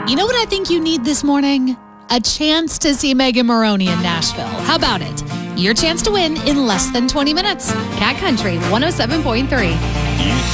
You know what I think you need this morning? A chance to see Megan Moroney in Nashville. How about it? Your chance to win in less than 20 minutes. Cat Country 107.3.